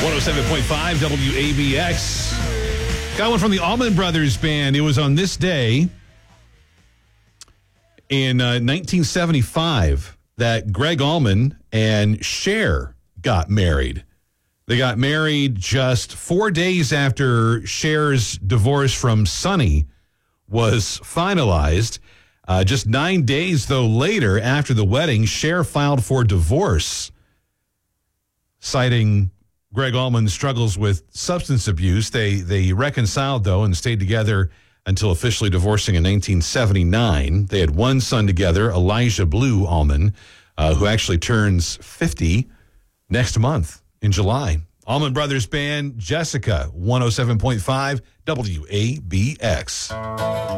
107.5 WABX. Got one from the Allman Brothers Band. It was on this day in 1975 that Greg Allman and Cher got married. They got married just 4 days after Cher's divorce from Sonny was finalized. Just 9 days, though, later, after the wedding, Cher filed for divorce, citing Greg Allman's struggles with substance abuse. They reconciled, though, and stayed together until officially divorcing in 1979. They had one son together, Elijah Blue Allman, who actually turns 50 next month in July. Allman Brothers Band, Jessica, 107.5 WABX.